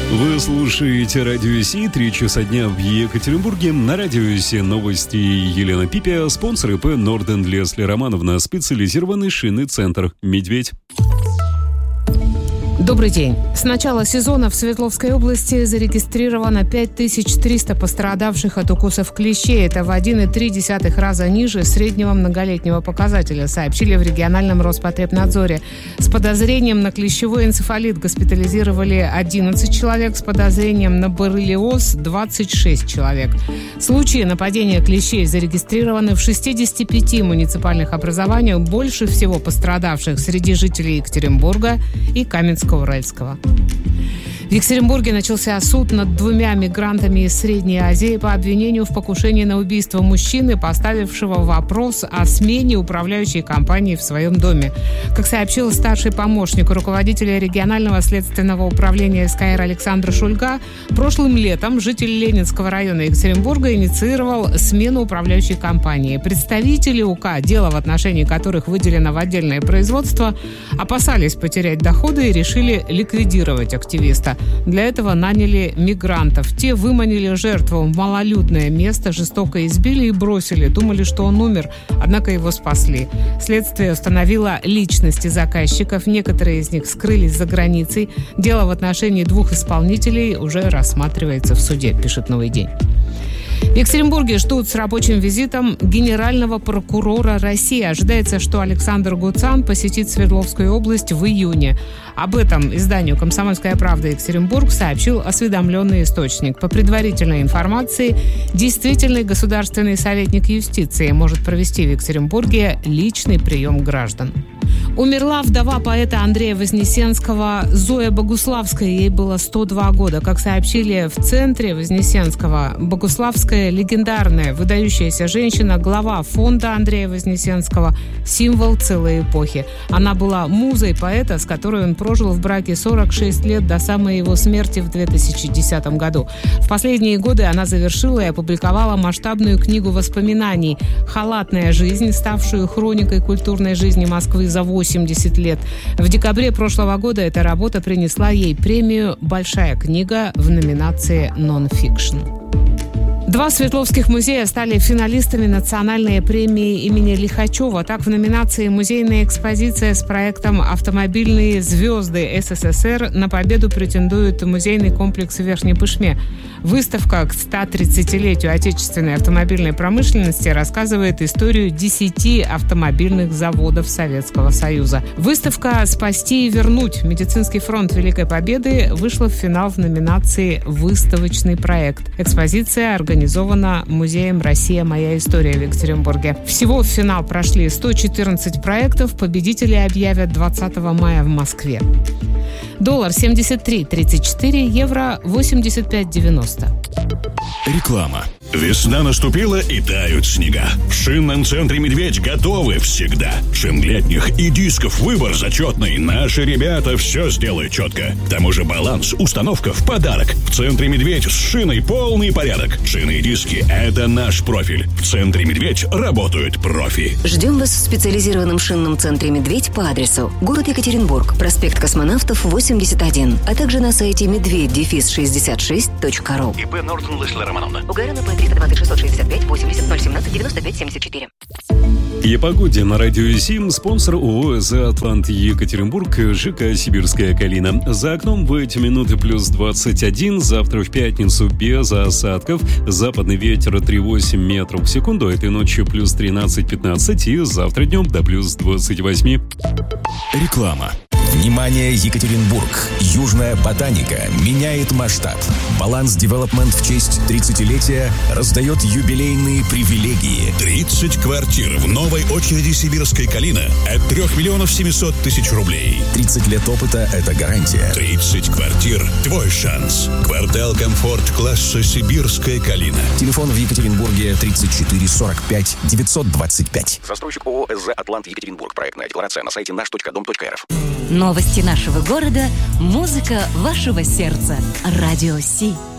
Вы слушаете Радио Си, 3 часа дня в Екатеринбурге. На Радио Си новости Елена Пипя, спонсор ИП Норден Лесли Романовна, специализированный шинный центр «Медведь». Добрый день. С начала сезона в Свердловской области зарегистрировано 5300 пострадавших от укусов клещей. Это в 1,3 раза ниже среднего многолетнего показателя, сообщили в региональном Роспотребнадзоре. С подозрением на клещевой энцефалит госпитализировали 11 человек, с подозрением на боррелиоз 26 человек. Случаи нападения клещей зарегистрированы в 65 муниципальных образованиях. Больше всего пострадавших среди жителей Екатеринбурга и Каменска-Уральского. В Екатеринбурге начался суд над 2 мигрантами из Средней Азии по обвинению в покушении на убийство мужчины, поставившего вопрос о смене управляющей компании в своем доме. Как сообщил старший помощник руководителя регионального следственного управления СКР Александр Шульга, прошлым летом житель Ленинского района Екатеринбурга инициировал смену управляющей компании. Представители УК, дело в отношении которых выделено в отдельное производство, опасались потерять доходы и решили ликвидировать активиста. Для этого наняли мигрантов. Те выманили жертву в малолюдное место, жестоко избили и бросили. Думали, что он умер, однако его спасли. Следствие установило личности заказчиков. Некоторые из них скрылись за границей. Дело в отношении 2 исполнителей уже рассматривается в суде, пишет «Новый день». В Екатеринбурге ждут с рабочим визитом генерального прокурора России. Ожидается, что Александр Гуцан посетит Свердловскую область в июне. Об этом изданию «Комсомольская правда» Екатеринбург сообщил осведомленный источник. По предварительной информации, действительный государственный советник юстиции может провести в Екатеринбурге личный прием граждан. Умерла вдова поэта Андрея Вознесенского Зоя Богуславская. Ей было 102 года. Как сообщили в центре Вознесенского, Богуславская – легендарная, выдающаяся женщина, глава фонда Андрея Вознесенского, символ целой эпохи. Она была музой поэта, с которой он прожил в браке 46 лет до самой его смерти в 2010 году. В последние годы она завершила и опубликовала масштабную книгу воспоминаний «Халатная жизнь», ставшую хроникой культурной жизни Москвы за 80 лет. В декабре прошлого года эта работа принесла ей премию «Большая книга» в номинации «Нон-фикшн». 2 свердловских музея стали финалистами национальной премии имени Лихачева. Так, в номинации «Музейная экспозиция» с проектом «Автомобильные звезды СССР» на победу претендует музейный комплекс в Верхней Пышме. Выставка к 130-летию отечественной автомобильной промышленности рассказывает историю 10 автомобильных заводов Советского Союза. Выставка «Спасти и вернуть. Медицинский фронт Великой Победы» вышла в финал в номинации «Выставочный проект». Экспозиция организована Музеем «Россия. Моя история» в Екатеринбурге. Всего в финал прошли 114 проектов. Победители объявят 20 мая в Москве. Доллар 73.34, евро 85.90. Реклама. Весна наступила и тают снега. В шинном центре «Медведь» готовы всегда. Шин летних и дисков выбор зачетный. Наши ребята все сделают четко. К тому же баланс, установка в подарок. В центре «Медведь» с шиной полный порядок. Шины и диски – это наш профиль. В центре «Медведь» работают профи. Ждем вас в специализированном шинном центре «Медведь» по адресу город Екатеринбург, проспект Космонавтов, 81, а также на сайте медведь-66.ру. ИП Норден Лесли Романовна. Угарина по 320 665 80 017 95 74. И о погоде на Радио Сим, спонсор ООО «За Атлант Екатеринбург», ЖК «Сибирская калина». За окном в эти минуты плюс 21, завтра в пятницу без осадков, западный ветер 3,8 метров в секунду, этой ночью плюс 13-15 и завтра днем до плюс 28. Реклама. Внимание, Екатеринбург! Южная ботаника меняет масштаб. Баланс Девелопмент в честь 30-летия раздает юбилейные привилегии. 30 квартир в новой очереди «Сибирской калина» от 3 миллионов 700 тысяч рублей. 30 лет опыта – это гарантия. 30 квартир – твой шанс. Квартал «Комфорт» класса «Сибирская калина». Телефон в Екатеринбурге 34 45 925. Застройщик ООО «СЗ Атлант Екатеринбург». Проектная декларация на сайте наш.дом.рф. Новости нашего города, музыка вашего сердца. Радио Си.